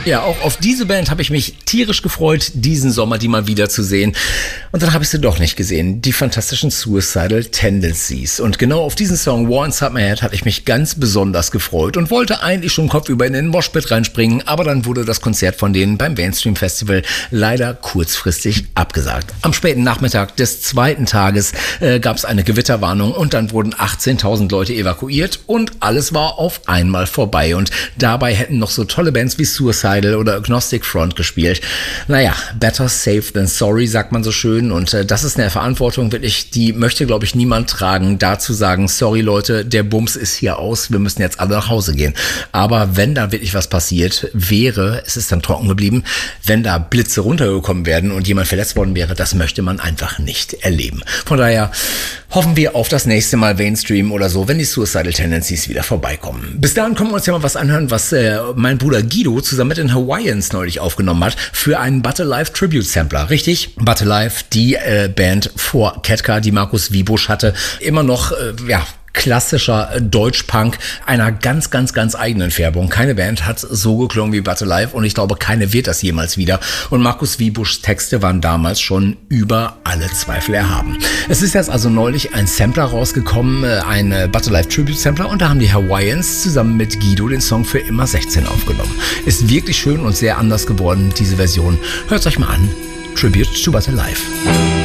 Ja, auch auf diese Band habe ich mich tierisch gefreut, diesen Sommer die mal wieder zu sehen. Und dann habe ich sie doch nicht gesehen, die fantastischen Suicidal Tendencies. Und genau auf diesen Song War Inside My Head hatte ich mich ganz besonders gefreut und wollte eigentlich schon kopfüber in den Moshpit reinspringen, aber dann wurde das Konzert von denen beim Mainstream Festival leider kurzfristig abgesagt. Am späten Nachmittag des zweiten Tages gab es eine Gewitterwarnung und dann wurden 18.000 Leute evakuiert und alles war auf einmal vorbei. Und dabei hätten noch so tolle Bands wie Suicidal oder Agnostic Front gespielt. Naja, better safe than sorry, sagt man so schön. Und das ist eine Verantwortung, wirklich, die möchte, glaube ich, niemand tragen, da zu sagen, sorry Leute, der Bums ist hier aus, wir müssen jetzt alle nach Hause gehen. Aber wenn da wirklich was passiert wäre, es ist dann trocken geblieben, wenn da Blitze runtergekommen wären und jemand verletzt worden wäre, das möchte man einfach nicht erleben. Von daher hoffen wir auf das nächste Mal Mainstream oder so, wenn die Suicidal Tendencies wieder vorbeikommen. Bis dahin können wir uns ja mal was anhören, was mein Bruder Guido zusammen mit den Hawaiians neulich aufgenommen hat für einen But Alive Tribute Sampler. Richtig? But Alive, die Band vor Ketka, die Markus Wiebusch hatte, immer noch, klassischer Deutschpunk einer ganz, ganz, ganz eigenen Färbung. Keine Band hat so geklungen wie But Alive und ich glaube, keine wird das jemals wieder. Und Markus Wiebuschs Texte waren damals schon über alle Zweifel erhaben. Es ist jetzt also neulich ein Sampler rausgekommen, ein But Alive Tribute Sampler, und da haben die Hawaiians zusammen mit Guido den Song für immer 16 aufgenommen. Ist wirklich schön und sehr anders geworden, diese Version. Hört euch mal an. Tribute to But Alive.